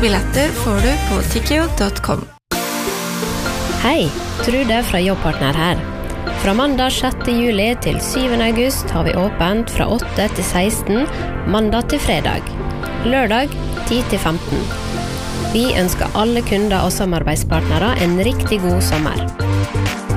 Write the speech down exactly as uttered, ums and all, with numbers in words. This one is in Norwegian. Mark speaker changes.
Speaker 1: Billetter får du på tikkio punktum com.
Speaker 2: Hei, Trude fra Jobbpartner her. Fra mandag sjette juli til syvende august har vi åpent fra åtte til seksten, mandag til fredag. Lørdag ti til femten. Vi ønsker alle kunder og samarbeidspartnere en riktig god sommer.